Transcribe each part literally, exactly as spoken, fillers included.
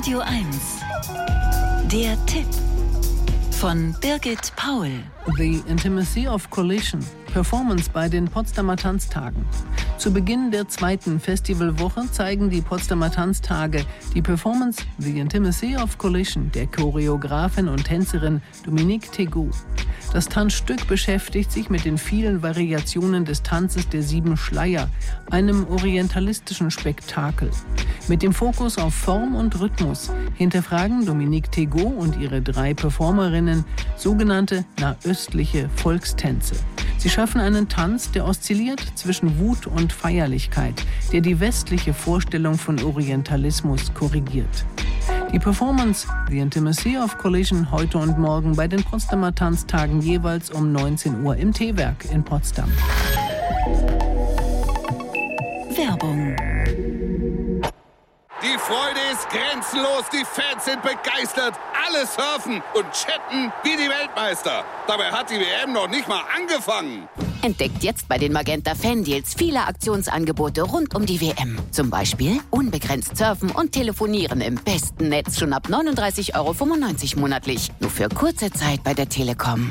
Radio eins. Der Tipp von Birgit Paul. The Intimacy of Collision. Performance bei den Potsdamer Tanztagen. Zu Beginn der zweiten Festivalwoche zeigen die Potsdamer Tanztage die Performance The Intimacy of Collision der Choreografin und Tänzerin Dominique Tegault. Das Tanzstück beschäftigt sich mit den vielen Variationen des Tanzes der sieben Schleier, einem orientalistischen Spektakel. Mit dem Fokus auf Form und Rhythmus hinterfragen Dominique Tegault und ihre drei Performerinnen sogenannte nahöstliche Volkstänze. Sie schaffen einen Tanz, der oszilliert zwischen Wut und Feierlichkeit, der die westliche Vorstellung von Orientalismus korrigiert. Die Performance The Intimacy of Collision heute und morgen bei den Potsdamer Tanztagen jeweils um neunzehn Uhr im T-Werk in Potsdam. Werbung. Die Freude ist grenzenlos, die Fans sind begeistert, alle surfen und chatten wie die Weltmeister. Dabei hat die W M noch nicht mal angefangen. Entdeckt jetzt bei den Magenta Fan-Deals viele Aktionsangebote rund um die W M. Zum Beispiel unbegrenzt surfen und telefonieren im besten Netz schon ab neununddreißig Euro fünfundneunzig monatlich. Nur für kurze Zeit bei der Telekom.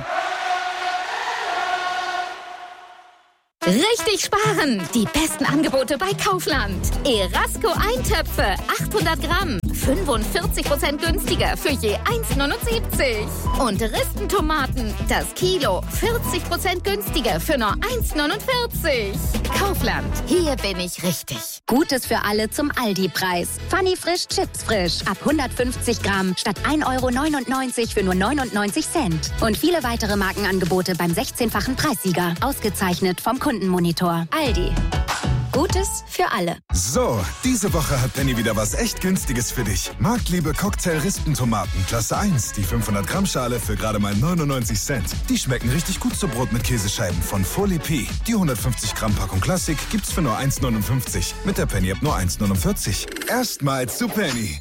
Richtig sparen! Die besten Angebote bei Kaufland. Erasco Eintöpfe, achthundert Gramm, fünfundvierzig Prozent günstiger für je eins neunundsiebzig. Und Ristentomaten, das Kilo, vierzig Prozent günstiger für nur eins neunundvierzig. Kaufland, hier bin ich richtig. Gutes für alle zum Aldi-Preis. Funny Frisch Chips frisch. Ab hundertfünfzig Gramm statt ein Euro neunundneunzig für nur neunundneunzig Cent. Und viele weitere Markenangebote beim sechzehnfachen Preissieger. Ausgezeichnet vom Kundenmonitor. Aldi. Gutes für alle. So, diese Woche hat Penny wieder was echt Günstiges für dich. Marktliebe Cocktail-Rispentomaten, Klasse eins, die fünfhundert Gramm Schale für gerade mal neunundneunzig Cent. Die schmecken richtig gut zu Brot mit Käsescheiben von Folie P. Die hundertfünfzig Gramm Packung Klassik gibt's für nur eins neunundfünfzig. Mit der Penny ab nur eins neunundvierzig. Erstmals zu Penny.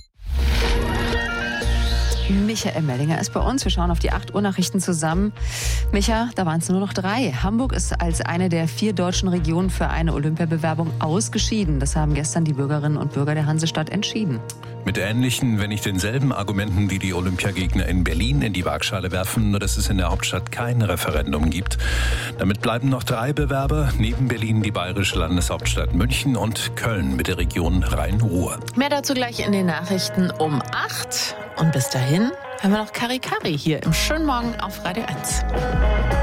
Michael Mellinger ist bei uns. Wir schauen auf die acht Uhr Nachrichten zusammen. Micha, da waren es nur noch drei. Hamburg ist als eine der vier deutschen Regionen für eine Olympiabewerbung ausgeschieden. Das haben gestern die Bürgerinnen und Bürger der Hansestadt entschieden. Mit ähnlichen, wenn nicht denselben Argumenten, die die Olympiagegner in Berlin in die Waagschale werfen, nur dass es in der Hauptstadt kein Referendum gibt. Damit bleiben noch drei Bewerber, neben Berlin die bayerische Landeshauptstadt München und Köln mit der Region Rhein-Ruhr. Mehr dazu gleich in den Nachrichten um acht. Und bis dahin haben wir noch Kari Kari hier im schönen Morgen auf Radio eins.